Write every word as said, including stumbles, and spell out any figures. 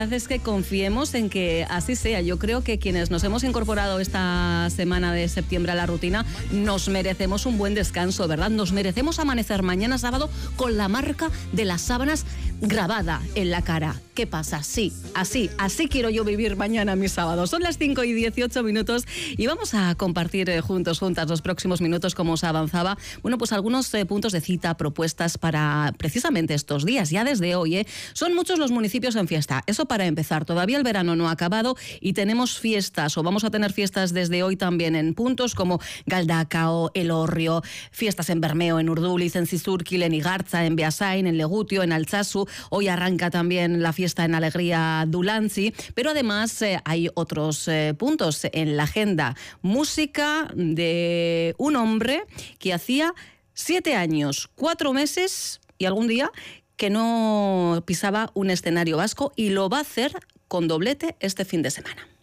Es que confiemos en que así sea. Yo creo que quienes nos hemos incorporado esta semana de septiembre a la rutina nos merecemos un buen descanso, ¿verdad? Nos merecemos amanecer mañana sábado con la marca de las sábanas grabada en la cara. ¿Qué pasa? Sí, así, así quiero yo vivir mañana mi sábado. Son las cinco y dieciocho minutos y vamos a compartir eh, juntos, juntas, los próximos minutos, como os avanzaba, bueno, pues algunos eh, puntos de cita, propuestas para precisamente estos días, ya desde hoy, ¿eh? Son muchos los municipios en fiesta. Eso para empezar. Todavía el verano no ha acabado y tenemos fiestas, o vamos a tener fiestas desde hoy también en puntos como Galdacao, Elorrio, fiestas en Bermeo, en Urduliz, en Zizurkil, en Igartza, en Beasain, en Legutio, en Altsasu. Hoy arranca también la fiesta en Alegría Dulantzi, pero además eh, hay otros eh, puntos en la agenda. Música de un hombre que hacía siete años, cuatro meses y algún día que no pisaba un escenario vasco y lo va a hacer con doblete este fin de semana.